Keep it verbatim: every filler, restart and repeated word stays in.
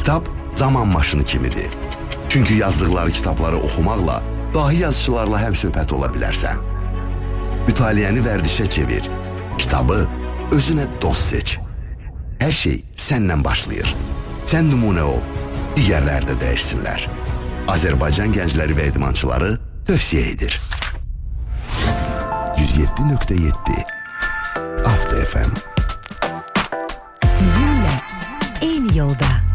Kitab zaman maşını kimidir. Çünki yazdıqları kitabları oxumaqla dahi yazıçılarla həm söhbət ola bilərsən. Mütaliyəni vərdişə çevir. Kitabı özünə dost seç. Hər şey səndən başlayır. Sən nümunə ol. Digərlər də dəyişsinlər. Azərbaycan gəncləri və idmançıları tövsiyə edir. yüz yeddi nöqtə yeddi After F M. Sizinlə eyni yolda.